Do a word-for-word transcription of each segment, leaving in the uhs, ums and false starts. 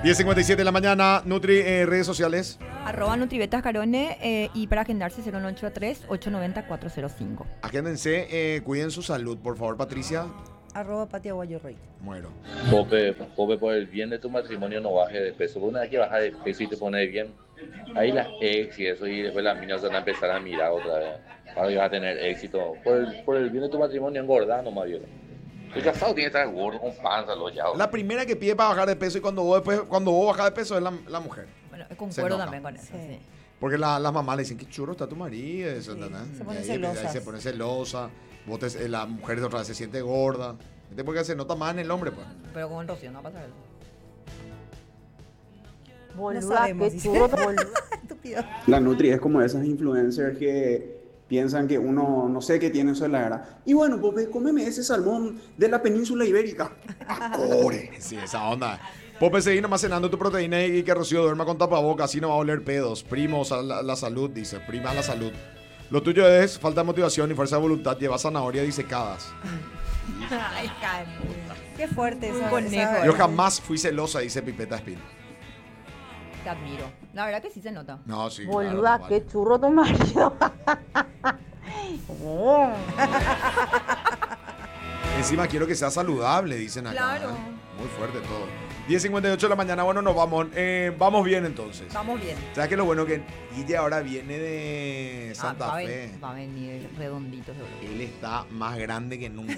diez cincuenta y siete de la mañana, Nutri, eh, redes sociales. Arroba Nutribetas Carone eh, y para agendarse cero ocho tres, ocho nueve cero, cuatro cero cinco. Agéndense, eh, cuiden su salud, por favor, Patricia. Arroba Pati Aguayo Rey. Muero. Pope, Pope, por el bien de tu matrimonio no baje de peso. Una vez que bajas de peso y te pones bien, ahí las ex y eso, y después las minas van a empezar a mirar otra vez. Ahora que vas a tener éxito. Por el, por el bien de tu matrimonio, engordá nomás, viejo. El casado tiene que estar gordo, con panza, los ya. La primera que pide para bajar de peso y cuando vos, después, cuando vos bajas de peso es la, la mujer. Bueno, Se concuerdo enoja. también con eso. Sí. Sí. Porque la- las mamás le dicen, qué churro está tu marido. Eso, Sí, ¿entendés? se ponen Y ahí- celosas. ahí se pone celosa. Vos te- eh, la mujer de otra vez se siente gorda. ¿Viste? Porque se nota más en el hombre, pues. Pero con el Rocío no va a pasar eso. No Boluda, sabemos, qué dice. churro, boluda. Estúpido. La Nutri es como esas influencers que piensan que uno no sé qué tiene eso en la era. Y bueno, pues cómeme ese salmón de la península ibérica. ¡Acore! Sí, esa onda. Pope, seguí nomás cenando tu proteína y que Rocío duerma con tapabocas, así no va a oler pedos. Primos a la, la salud, dice. Prima a la salud. Lo tuyo es falta de motivación y fuerza de voluntad. Lleva zanahoria disecadas. Ay, cae. Qué fuerte Un esa. conejo. esa- Yo jamás fui celosa, dice Pipeta Espín. Te admiro. La verdad que sí se nota. No, sí. Boluda, claro, no qué vale. churro tu marido. Oh. Encima quiero que sea saludable, dicen acá. Claro. ¿eh? Muy fuerte todo. diez cincuenta y ocho de la mañana, bueno, nos vamos. Eh, vamos bien entonces. Vamos bien. ¿Sabes qué? Lo bueno que Guille ahora viene de Ah, Santa va, a Fe. ven- va a venir redondito seguro. Él está más grande que nunca.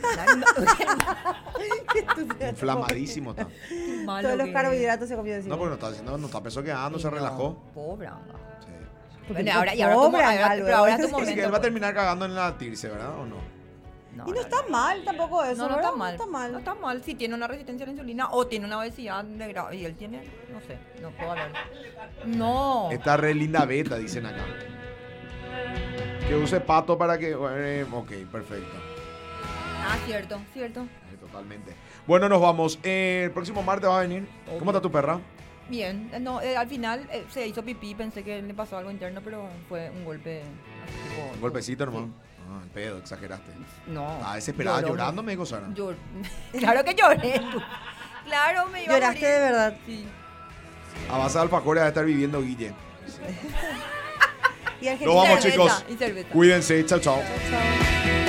Claro, Inflamadísimo está. qué malo Todos los que- carbohidratos se comió encima. No, porque no está haciendo, no está pesoqueando, se No, relajó. Pobre anga. Sí. Porque Bueno, no ahora, y ahora, tu, mo- cobran ahora- algo, pero ahora es tu ¿no? Así que momento. él va a pues. terminar cagando en la Tirse, ¿verdad? ¿O no? No, Y no está mal tampoco eso, No, no ¿verdad? está mal. No está mal. No está mal. Si tiene una resistencia a la insulina o tiene una obesidad de grado. Y él tiene, no sé, no puedo hablar. No. Está re linda beta, dicen acá. Que use pato para que... eh, ok, perfecto. Ah, cierto, cierto. Eh, Totalmente. Bueno, nos vamos. Eh, el próximo martes va a venir. ¿Cómo está tu perra? Bien. Eh, No, eh, al final eh, se hizo pipí. Pensé que le pasó algo interno, pero fue un golpe. Así, tipo, Un golpecito, hermano. Ah, el pedo, exageraste. No. Ah, desesperada, lloró. llorando, me dijo Sara. Llor- Claro que lloré. Claro, me iba a Lloraste morir. de verdad. Sí. A base de alfajores va a estar viviendo Guille. Y Argentina. Nos vamos, cerveza, chicos. y cerveza. Cuídense. Chao, chao. Chao, chao.